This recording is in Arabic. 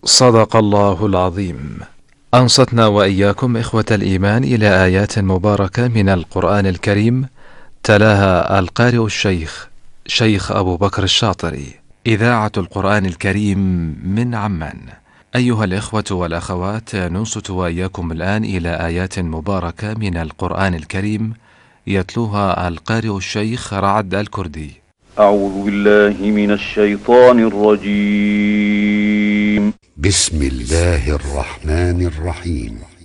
صدق الله العظيم. أنصتنا وإياكم إخوة الإيمان إلى آيات مباركة من القرآن الكريم، تلاها القارئ الشيخ شيخ أبو بكر الشاطري، إذاعة القرآن الكريم من عمان. أيها الإخوة والأخوات، ننصت وإياكم الآن إلى آيات مباركة من القرآن الكريم، يتلوها القارئ الشيخ رعد الكردي. أعوذ بالله من الشيطان الرجيم. بسم الله الرحمن الرحيم.